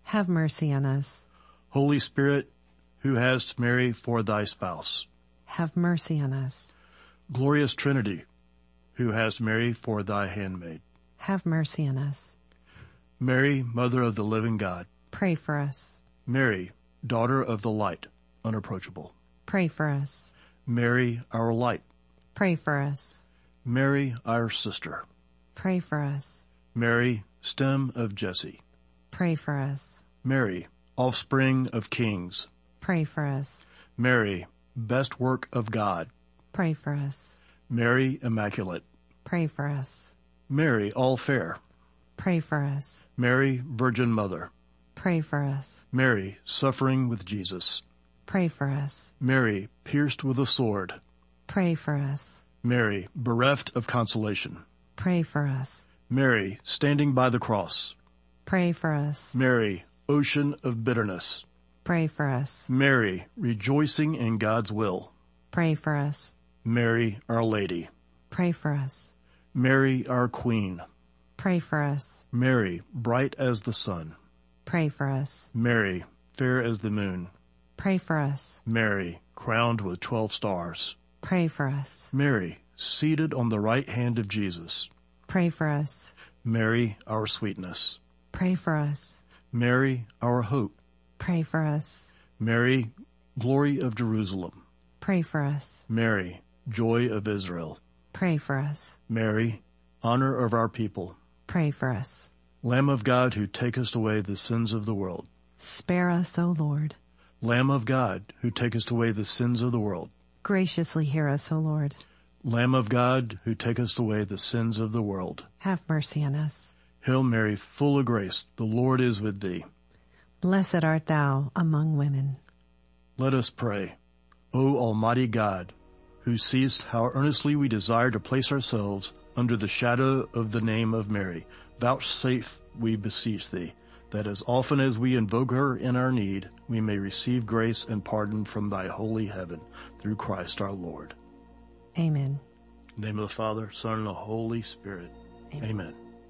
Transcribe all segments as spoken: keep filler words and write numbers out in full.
have mercy on us. Holy Spirit, who hast Mary for thy spouse, have mercy on us. Glorious Trinity, who hast Mary for thy handmaid, have mercy on us. Mary, Mother of the living God, pray for us. Mary, Daughter of the light, unapproachable, pray for us. Mary, our light, pray for us. Mary, our sister, pray for us. Mary, stem of Jesse, pray for us. Mary, offspring of kings, pray for us. Mary, best work of God, pray for us. Mary, immaculate, pray for us. Mary, all fair, pray for us. Mary, Virgin Mother, pray for us. Mary, suffering with Jesus, pray for us. Mary, pierced with a sword, pray for us. Mary, bereft of consolation, pray for us. Mary, standing by the cross, pray for us. Mary, ocean of bitterness, pray for us. Mary, rejoicing in God's will, pray for us. Mary, our Lady, pray for us. Mary, our Queen, pray for us. Mary, bright as the sun, pray for us. Mary, fair as the moon, pray for us. Mary, crowned with twelve stars, pray for us. Mary, seated on the right hand of Jesus, pray for us. Mary, our sweetness, pray for us. Mary, our hope, pray for us. Mary, glory of Jerusalem, pray for us. Mary, joy of Israel, pray for us. Mary, honor of our people, pray for us. Lamb of God, who takest away the sins of the world, spare us, O Lord. Lamb of God, who takest away the sins of the world, graciously hear us, O Lord. Lamb of God, who takest away the sins of the world, have mercy on us. Hail Mary, full of grace, the Lord is with thee. Blessed art thou among women. Let us pray. O Almighty God, who seest how earnestly we desire to place ourselves under the shadow of the name of Mary, vouchsafe, we beseech thee, that as often as we invoke her in our need, we may receive grace and pardon from thy holy heaven, through Christ our Lord. Amen. In the name of the Father, Son, and the Holy Spirit. Amen. Amen.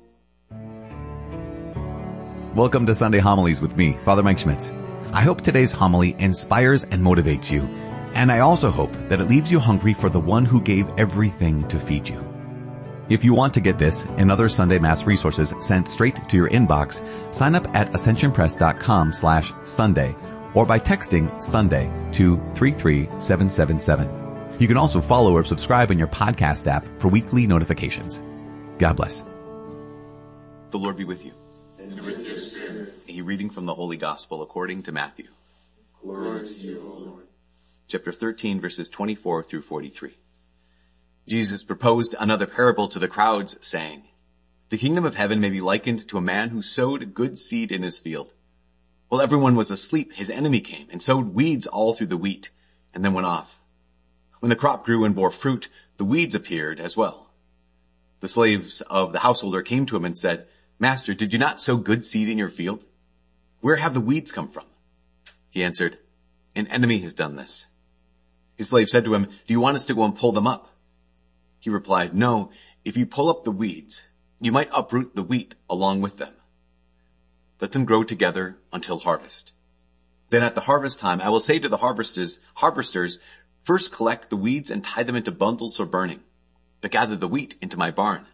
Welcome to Sunday Homilies with me, Father Mike Schmitz. I hope today's homily inspires and motivates you, and I also hope that it leaves you hungry for the one who gave everything to feed you. If you want to get this and other Sunday Mass resources sent straight to your inbox, sign up at ascensionpress.com slash Sunday or by texting Sunday to three three seven seven seven. You can also follow or subscribe in your podcast app for weekly notifications. God bless. The Lord be with you. And with your spirit. A reading from the Holy Gospel according to Matthew. Glory to you, O Lord. Chapter thirteen, verses twenty-four through forty-three. Jesus proposed another parable to the crowds, saying, "The kingdom of heaven may be likened to a man who sowed good seed in his field. While everyone was asleep, his enemy came and sowed weeds all through the wheat, and then went off. When the crop grew and bore fruit, the weeds appeared as well. The slaves of the householder came to him and said, 'Master, did you not sow good seed in your field? Where have the weeds come from?' He answered, 'An enemy has done this.' His slave said to him, 'Do you want us to go and pull them up?' He replied, 'No, if you pull up the weeds, you might uproot the wheat along with them. Let them grow together until harvest. Then at the harvest time, I will say to the harvesters, harvesters, first collect the weeds and tie them into bundles for burning, but gather the wheat into my barn.'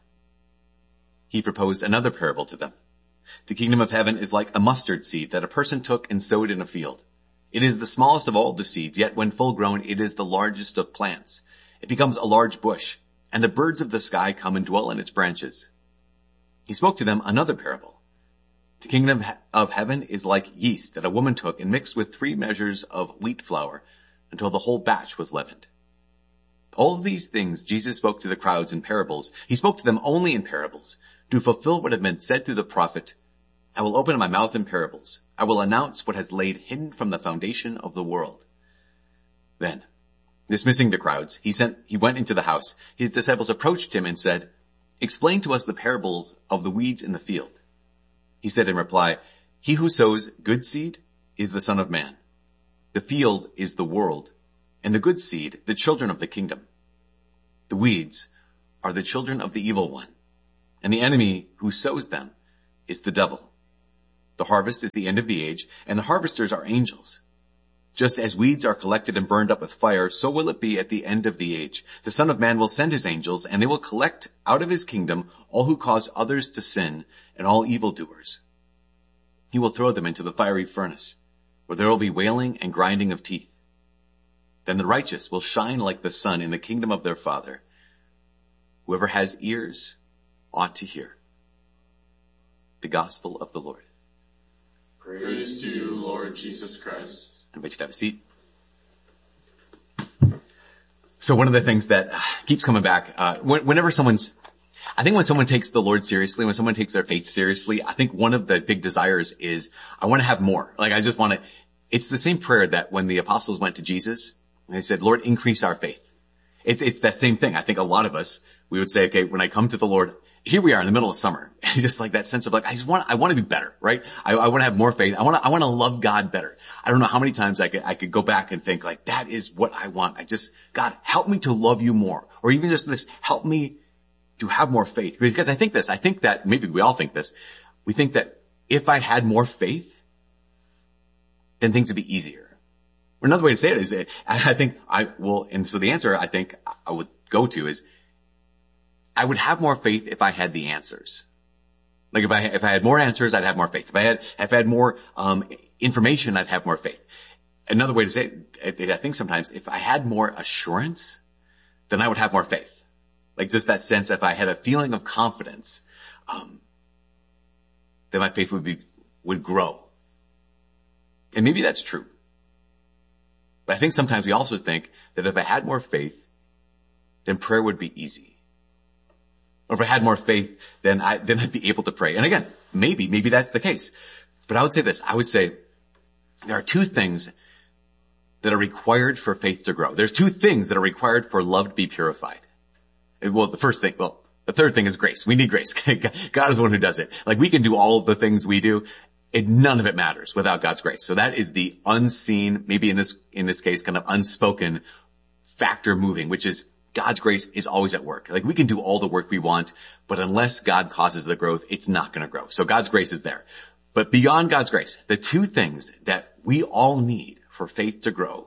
He proposed another parable to them. 'The kingdom of heaven is like a mustard seed that a person took and sowed in a field. It is the smallest of all the seeds, yet when full grown, it is the largest of plants. It becomes a large bush, and the birds of the sky come and dwell in its branches.' He spoke to them another parable. 'The kingdom of heaven is like yeast that a woman took and mixed with three measures of wheat flour until the whole batch was leavened.' All of these things Jesus spoke to the crowds in parables. He spoke to them only in parables, to fulfill what had been said through the prophet, 'I will open my mouth in parables. I will announce what has laid hidden from the foundation of the world.' Then, dismissing the crowds, he sent, he went into the house. His disciples approached him and said, 'Explain to us the parables of the weeds in the field.' He said in reply, 'He who sows good seed is the Son of Man. The field is the world, and the good seed, the children of the kingdom. The weeds are the children of the evil one, and the enemy who sows them is the devil. The harvest is the end of the age, and the harvesters are angels. Just as weeds are collected and burned up with fire, so will it be at the end of the age. The Son of Man will send his angels, and they will collect out of his kingdom all who cause others to sin and all evildoers. He will throw them into the fiery furnace, where there will be wailing and grinding of teeth. Then the righteous will shine like the sun in the kingdom of their Father. Whoever has ears ought to hear. The Gospel of the Lord. Praise to you, Lord Jesus Christ. I invite you to have a seat. So one of the things that keeps coming back, uh, whenever someone's, I think when someone takes the Lord seriously, when someone takes their faith seriously, I think one of the big desires is, I want to have more. Like, I just want to, it's the same prayer that when the apostles went to Jesus, and they said, Lord, increase our faith. It's, it's that same thing. I think a lot of us, we would say, okay, when I come to the Lord, here we are in the middle of summer. Just like that sense of like, I just want, I want to be better, right? I, I want to have more faith. I want to, I want to love God better. I don't know how many times I could, I could go back and think like, that is what I want. I just, God, help me to love you more. Or even just this, help me to have more faith. Because I think this, I think that, maybe we all think this, we think that if I had more faith, then things would be easier. Or another way to say it is, I think I will, and so the answer I think I would go to is, I would have more faith if I had the answers. Like if I, if I had more answers, I'd have more faith. If I had, if I had more, um, information, I'd have more faith. Another way to say it, I think sometimes if I had more assurance, then I would have more faith. Like just that sense, if I had a feeling of confidence, um, then my faith would be, would grow. And maybe that's true. But I think sometimes we also think that if I had more faith, then prayer would be easy. Or if I had more faith, then I, then I'd be able to pray. And again, maybe, maybe that's the case. But I would say this, I would say there are two things that are required for faith to grow. There's two things that are required for love to be purified. Well, the first thing, well, the third thing is grace. We need grace. God is the one who does it. Like we can do all of the things we do. It, none of it matters without God's grace. So that is the unseen, maybe in this, in this case, kind of unspoken factor moving, which is God's grace is always at work. Like we can do all the work we want, but unless God causes the growth, it's not going to grow. So God's grace is there. But beyond God's grace, the two things that we all need for faith to grow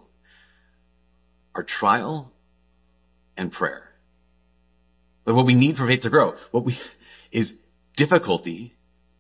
are trial and prayer. But what we need for faith to grow, what we, is difficulty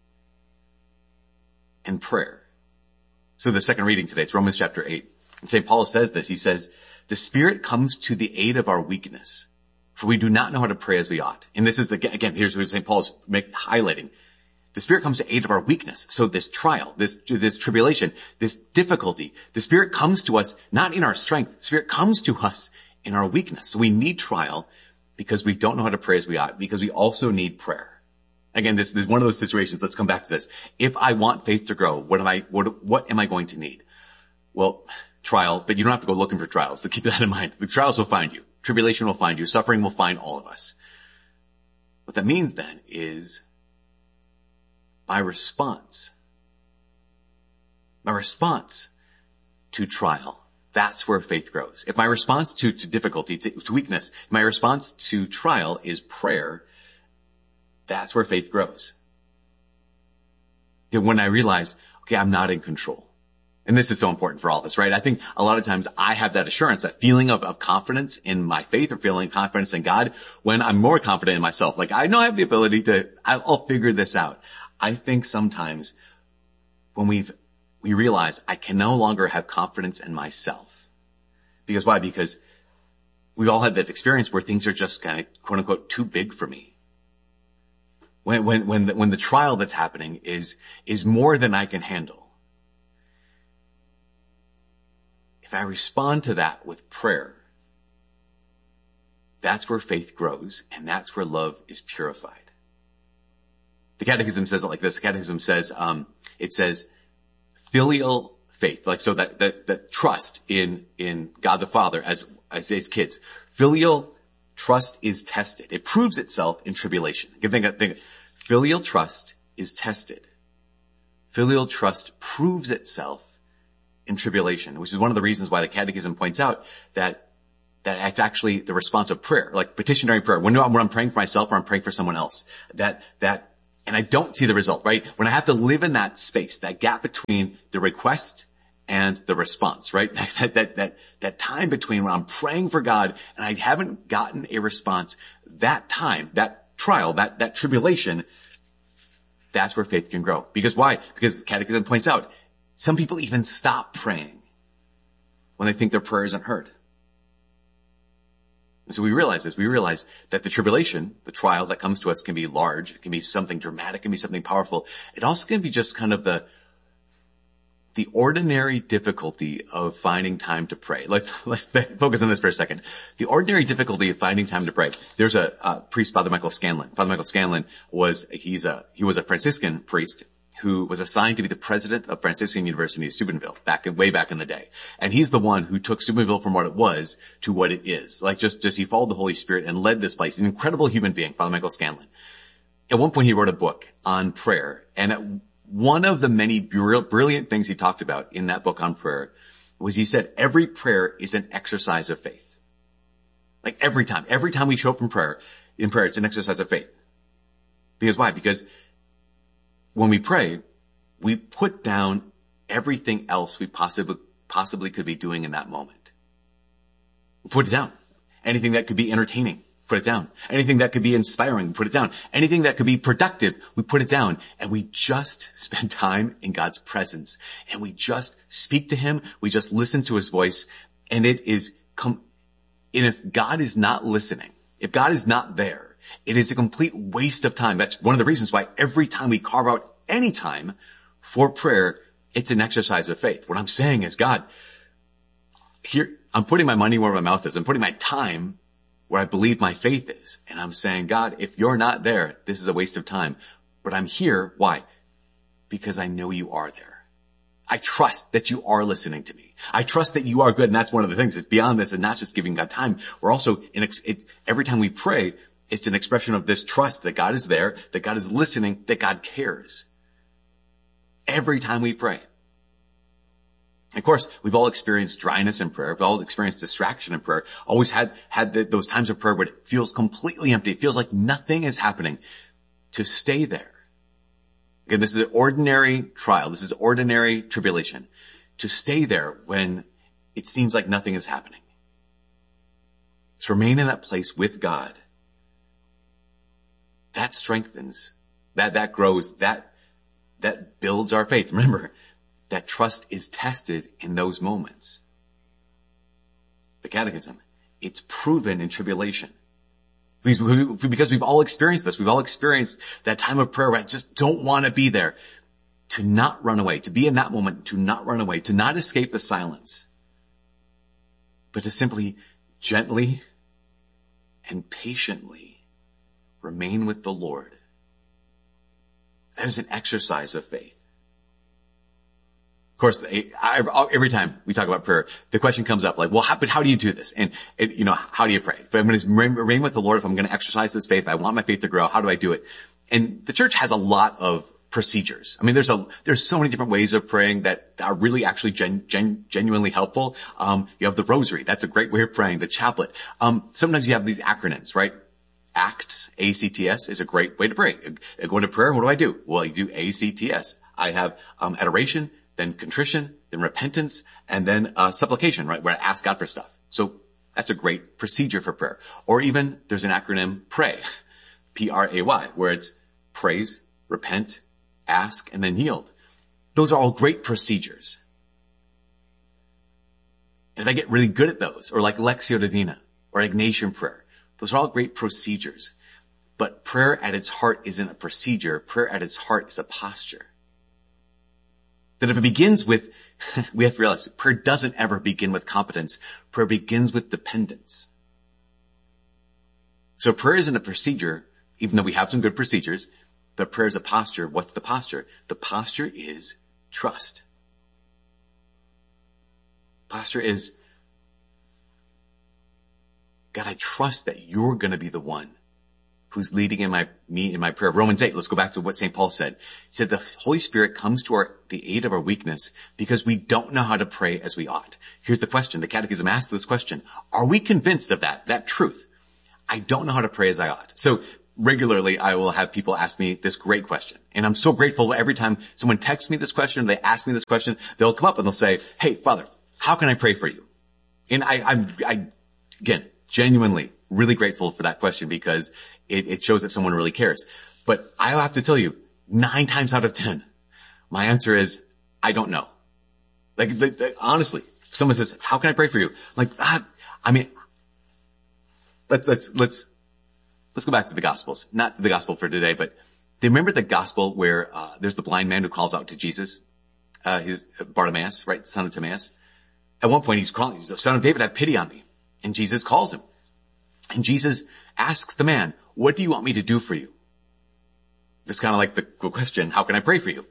and prayer. So the second reading today, it's Romans chapter eight. And Saint Paul says this, he says, the Spirit comes to the aid of our weakness, for we do not know how to pray as we ought. And this is the, again, here's what Saint Paul's make, highlighting. The Spirit comes to aid of our weakness. So this trial, this, this tribulation, this difficulty, the Spirit comes to us not in our strength. The Spirit comes to us in our weakness. So we need trial because we don't know how to pray as we ought, because we also need prayer. Again, this, this is one of those situations. Let's come back to this. If I want faith to grow, what am I, what, what am I going to need? Well, trial, but you don't have to go looking for trials. So keep that in mind. The trials will find you. Tribulation will find you. Suffering will find all of us. What that means then is my response, my response to trial, that's where faith grows. If my response to, to difficulty, to, to weakness, my response to trial is prayer, that's where faith grows. Then when I realize, okay, I'm not in control. And this is so important for all of us, right? I think a lot of times I have that assurance, that feeling of, of confidence in my faith or feeling confidence in God when I'm more confident in myself. Like I know I have the ability to, I'll figure this out. I think sometimes when we've, we realize I can no longer have confidence in myself. Because why? Because we all had that experience where things are just kind of quote unquote too big for me. When, when, when the, when the trial that's happening is, is more than I can handle. If I respond to that with prayer, that's where faith grows, and that's where love is purified. The Catechism says it like this. The Catechism says, um, it says, filial faith, like so that, that, that trust in, in God the Father as, as his kids. Filial trust is tested. It proves itself in tribulation. Think, think, filial trust is tested. Filial trust proves itself in tribulation, which is one of the reasons why the Catechism points out that that it's actually the response of prayer, like petitionary prayer. When I'm, when I'm praying for myself or I'm praying for someone else, that that and I don't see the result, right? When I have to live in that space, that gap between the request and the response, right? That, that, that, that time between when I'm praying for God and I haven't gotten a response, that time, that trial, that, that tribulation, that's where faith can grow. Because why? Because the Catechism points out, some people even stop praying when they think their prayer isn't heard. And so we realize this. We realize that the tribulation, the trial that comes to us can be large. It can be something dramatic. It can be something powerful. It also can be just kind of the, the ordinary difficulty of finding time to pray. Let's, let's focus on this for a second. The ordinary difficulty of finding time to pray. There's a, a priest, Father Michael Scanlon. Father Michael Scanlon was, he's a, he was a Franciscan priest who was assigned to be the president of Franciscan University of Steubenville back in, way back in the day. And he's the one who took Steubenville from what it was to what it is. Like just, just he followed the Holy Spirit and led this place. An incredible human being, Father Michael Scanlon. At one point he wrote a book on prayer, and at one of the many brilliant things he talked about in that book on prayer was he said every prayer is an exercise of faith. Like every time, every time we show up in prayer, in prayer, it's an exercise of faith. Because why? Because when we pray, we put down everything else we possibly, possibly could be doing in that moment. We put it down. Anything that could be entertaining, put it down. Anything that could be inspiring, put it down. Anything that could be productive, we put it down. And we just spend time in God's presence. And we just speak to Him. We just listen to His voice. And it is, com- and if God is not listening, if God is not there, it is a complete waste of time. That's one of the reasons why every time we carve out any time for prayer, it's an exercise of faith. What I'm saying is, God, here, I'm putting my money where my mouth is. I'm putting my time where I believe my faith is. And I'm saying, God, if you're not there, this is a waste of time. But I'm here. Why? Because I know you are there. I trust that you are listening to me. I trust that you are good. And that's one of the things. It's beyond this and not just giving God time. We're also, in ex- it, every time we pray, it's an expression of this trust that God is there, that God is listening, that God cares. Every time we pray. Of course, we've all experienced dryness in prayer. We've all experienced distraction in prayer. Always had, had the, those times of prayer where it feels completely empty. It feels like nothing is happening. To stay there. Again, this is an ordinary trial. This is ordinary tribulation. To stay there when it seems like nothing is happening. To remain in that place with God. That strengthens, that, that grows, that, that builds our faith. Remember, that trust is tested in those moments. The Catechism, it's proven in tribulation. Because, we, because we've all experienced this. We've all experienced that time of prayer where I just don't want to be there. To not run away, to be in that moment, to not run away, to not escape the silence, but to simply gently and patiently remain with the Lord. That is an exercise of faith. Of course, every time we talk about prayer, the question comes up like, well, how, but how do you do this? And, and, you know, how do you pray? If I'm going to remain with the Lord, if I'm going to exercise this faith, I want my faith to grow, how do I do it? And the church has a lot of procedures. I mean, there's a, there's so many different ways of praying that are really actually gen, gen, genuinely helpful. Um, you have the rosary. That's a great way of praying. The chaplet. Um, sometimes you have these acronyms, right? ACTS, A C T S is a great way to pray. I go into prayer, what do I do? Well, you do A C T S. I have, um, adoration, then contrition, then repentance, and then, uh, supplication, right? Where I ask God for stuff. So that's a great procedure for prayer. Or even there's an acronym PRAY, P R A Y, where it's praise, repent, ask, and then yield. Those are all great procedures. And if I get really good at those, or like Lectio Divina, or Ignatian prayer, those are all great procedures. But prayer at its heart isn't a procedure. Prayer at its heart is a posture. That if it begins with, we have to realize, prayer doesn't ever begin with competence. Prayer begins with dependence. So prayer isn't a procedure, even though we have some good procedures, but prayer is a posture. What's the posture? The posture is trust. Posture is, God, I trust that you're going to be the one who's leading in my, me in my prayer. Romans eight, let's go back to what Saint Paul said. He said the Holy Spirit comes to our, the aid of our weakness because we don't know how to pray as we ought. Here's the question. The Catechism asks this question. Are we convinced of that, that truth? I don't know how to pray as I ought. So regularly I will have people ask me this great question. And I'm so grateful every time someone texts me this question, they ask me this question, they'll come up and they'll say, hey, Father, how can I pray for you? And I, I'm, I, again, genuinely really grateful for that question because it, it shows that someone really cares. But I'll have to tell you, nine times out of ten, my answer is, I don't know. Like, like, like honestly, if someone says, how can I pray for you? Like, ah, I mean, let's, let's, let's, let's go back to the Gospels. Not the Gospel for today, but do you remember the Gospel where, uh, there's the blind man who calls out to Jesus? Uh, his, uh, Bartimaeus, right? Son of Timaeus. At one point he's calling, he's the son of David, have pity on me. And Jesus calls him. And Jesus asks the man, what do you want me to do for you? It's kind of like the question, how can I pray for you?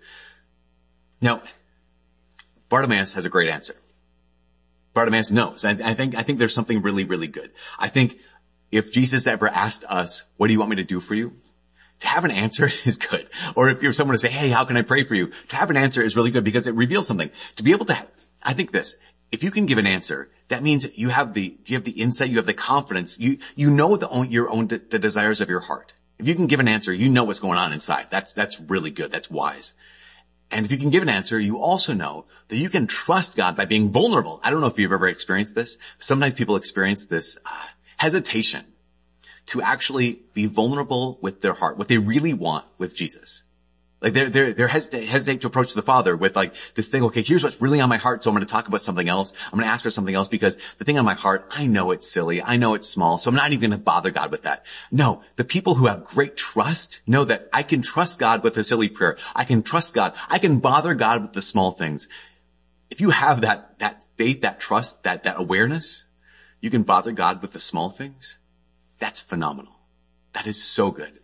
Now, Bartimaeus has a great answer. Bartimaeus knows. I, I think, I think there's something really, really good. I think if Jesus ever asked us, what do you want me to do for you? To have an answer is good. Or if you're someone to say, hey, how can I pray for you? To have an answer is really good because it reveals something. To be able to have, I think this, if you can give an answer, that means you have the, you have the insight, you have the confidence, you, you know the own, your own, the desires of your heart. If you can give an answer, you know what's going on inside. That's, that's really good. That's wise. And if you can give an answer, you also know that you can trust God by being vulnerable. I don't know if you've ever experienced this. Sometimes people experience this uh, hesitation to actually be vulnerable with their heart, what they really want with Jesus. Like they're, they're, they're hesitate, hesitate to approach the Father with like this thing, okay, here's what's really on my heart, so I'm going to talk about something else. I'm going to ask for something else because the thing on my heart, I know it's silly. I know it's small, so I'm not even going to bother God with that. No, the people who have great trust know that I can trust God with a silly prayer. I can trust God. I can bother God with the small things. If you have that, that faith, that trust, that, that awareness, you can bother God with the small things. That's phenomenal. That is so good.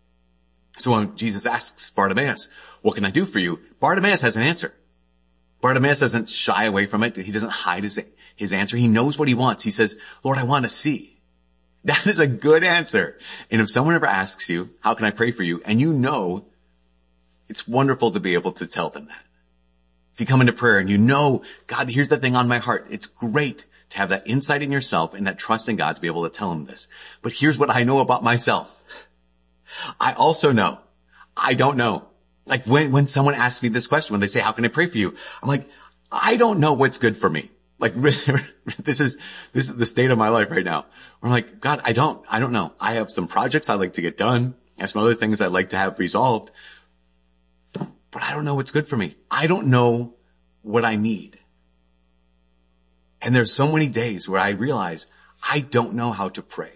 So when Jesus asks Bartimaeus, what can I do for you? Bartimaeus has an answer. Bartimaeus doesn't shy away from it. He doesn't hide his, his answer. He knows what he wants. He says, Lord, I want to see. That is a good answer. And if someone ever asks you, how can I pray for you? And you know, it's wonderful to be able to tell them that. If you come into prayer and you know, God, here's the thing on my heart. It's great to have that insight in yourself and that trust in God to be able to tell him this. But here's what I know about myself. I also know. I don't know. Like when, when someone asks me this question, when they say, how can I pray for you? I'm like, I don't know what's good for me. Like this is, this is the state of my life right now. Where I'm like, God, I don't, I don't know. I have some projects I'd like to get done. I have some other things I'd like to have resolved. But I don't know what's good for me. I don't know what I need. And there's so many days where I realize I don't know how to pray.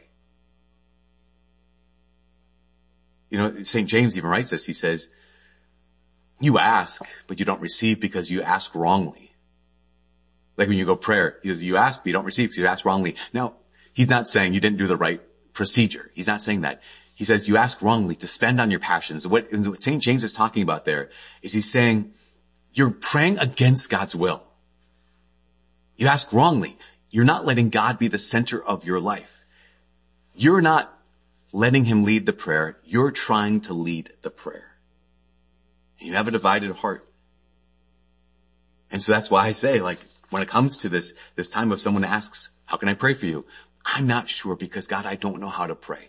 You know, Saint James even writes this. He says, you ask, but you don't receive because you ask wrongly. Like when you go prayer, he says, you ask, but you don't receive because you ask wrongly. Now, he's not saying you didn't do the right procedure. He's not saying that. He says you ask wrongly to spend on your passions. What, what Saint James is talking about there is he's saying you're praying against God's will. You ask wrongly. You're not letting God be the center of your life. You're not letting him lead the prayer. You're trying to lead the prayer. You have a divided heart. And so that's why I say, like, when it comes to this, this time of someone asks, how can I pray for you? I'm not sure because God, I don't know how to pray.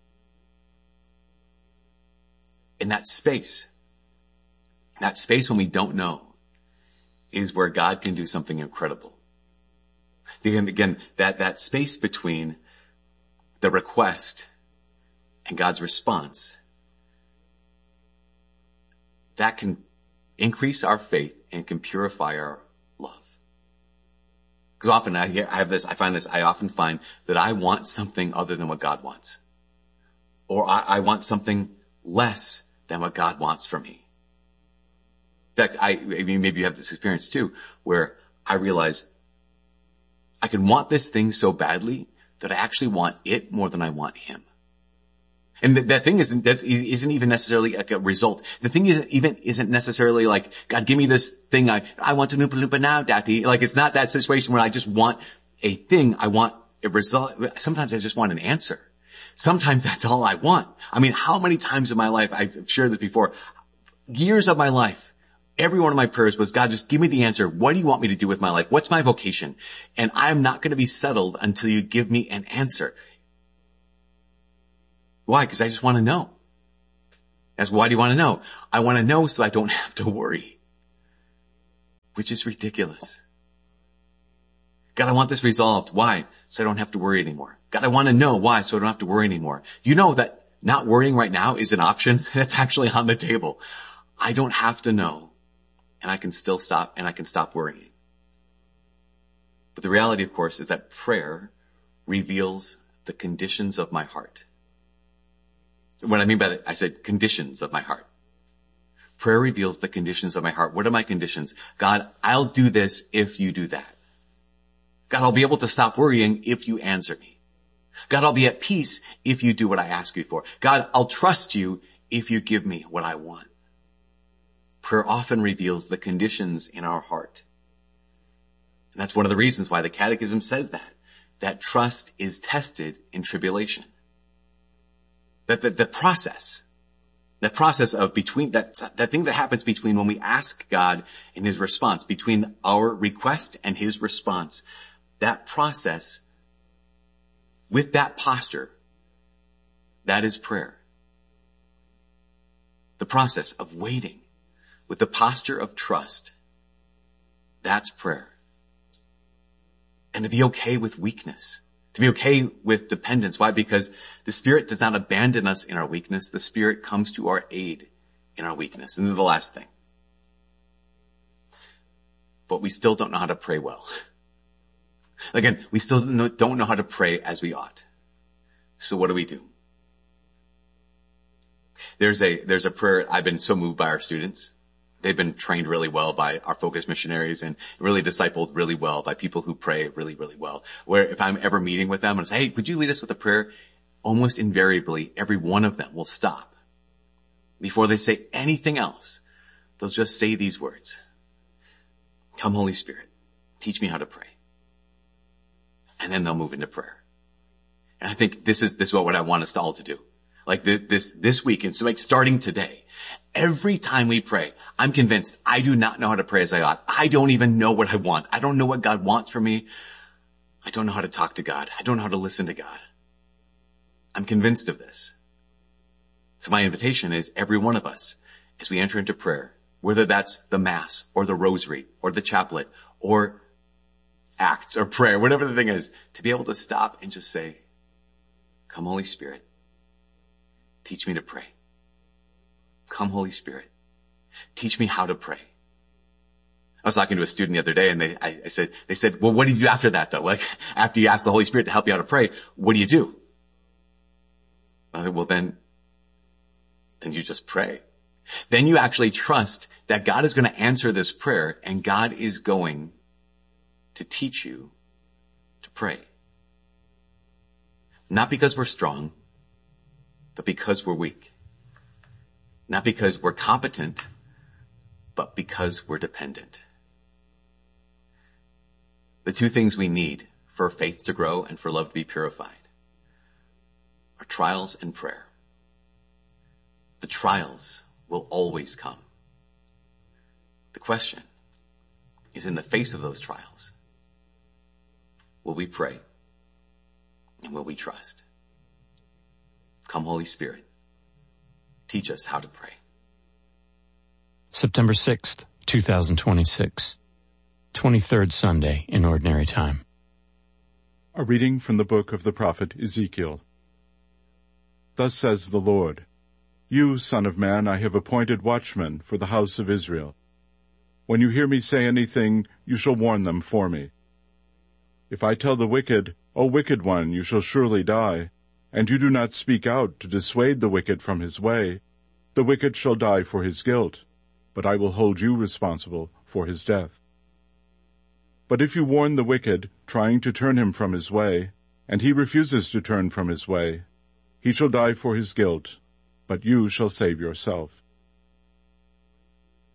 In that space, that space when we don't know is where God can do something incredible. Again, again, that, that space between the request and God's response, that can increase our faith and can purify our love. Because often I, hear, I have this, I find this, I often find that I want something other than what God wants. Or I, I want something less than what God wants for me. In fact, I, I mean, maybe you have this experience too, where I realize I can want this thing so badly that I actually want it more than I want him. And th- that thing isn't, that isn't even necessarily like a result. The thing isn't even, isn't necessarily like, God, give me this thing. I, I want to Oompa Loompa now, Daddy. Like it's not that situation where I just want a thing. I want a result. Sometimes I just want an answer. Sometimes that's all I want. I mean, how many times in my life, I've shared this before, years of my life, every one of my prayers was, God, just give me the answer. What do you want me to do with my life? What's my vocation? And I'm not going to be settled until you give me an answer. Why? Because I just want to know. Ask, why do you want to know? I want to know so I don't have to worry. Which is ridiculous. God, I want this resolved. Why? So I don't have to worry anymore. God, I want to know. Why? So I don't have to worry anymore. You know that not worrying right now is an option. That's actually on the table. I don't have to know. And I can still stop, and I can stop worrying. But the reality, of course, is that prayer reveals the conditions of my heart. What I mean by that, I said conditions of my heart. Prayer reveals the conditions of my heart. What are my conditions? God, I'll do this if you do that. God, I'll be able to stop worrying if you answer me. God, I'll be at peace if you do what I ask you for. God, I'll trust you if you give me what I want. Prayer often reveals the conditions in our heart. And that's one of the reasons why the Catechism says that, that trust is tested in tribulation. That the, the process, that process of between, that, that thing that happens between when we ask God and his response, between our request and his response, that process, with that posture, that is prayer. The process of waiting with the posture of trust, that's prayer. And to be okay with weakness, to be okay with dependence. Why? Because the Spirit does not abandon us in our weakness. The Spirit comes to our aid in our weakness. And then the last thing. But we still don't know how to pray well. Again, we still don't know how to pray as we ought. So what do we do? There's a, there's a prayer. I've been so moved by our students. They've been trained really well by our focus missionaries and really discipled really well by people who pray really, really well. Where if I'm ever meeting with them and say, hey, could you lead us with a prayer? Almost invariably, every one of them will stop. Before they say anything else, they'll just say these words. Come, Holy Spirit, teach me how to pray. And then they'll move into prayer. And I think this is, this is what I want us all to do. Like this, this week, and so like starting today, every time we pray, I'm convinced I do not know how to pray as I ought. I don't even know what I want. I don't know what God wants from me. I don't know how to talk to God. I don't know how to listen to God. I'm convinced of this. So my invitation is every one of us, as we enter into prayer, whether that's the Mass or the Rosary or the Chaplet or Acts or prayer, whatever the thing is, to be able to stop and just say, come, Holy Spirit, teach me to pray. Come, Holy Spirit, teach me how to pray. I was talking to a student the other day and they, I, I said, they said, well, what do you do after that though? Like after you ask the Holy Spirit to help you how to pray, what do you do? I said, well then, then you just pray. Then you actually trust that God is going to answer this prayer and God is going to teach you to pray. Not because we're strong, but because we're weak. Not because we're competent, but because we're dependent. The two things we need for faith to grow and for love to be purified are trials and prayer. The trials will always come. The question is, in the face of those trials, will we pray and will we trust? Come, Holy Spirit, teach us how to pray. September sixth, twenty twenty-six, twenty-third Sunday in Ordinary Time. A reading from the book of the prophet Ezekiel. Thus says the Lord, You, Son of Man, I have appointed watchmen for the house of Israel. When you hear me say anything, you shall warn them for me. If I tell the wicked, O wicked one, you shall surely die, and you do not speak out to dissuade the wicked from his way, the wicked shall die for his guilt, but I will hold you responsible for his death. But if you warn the wicked, trying to turn him from his way, and he refuses to turn from his way, he shall die for his guilt, but you shall save yourself.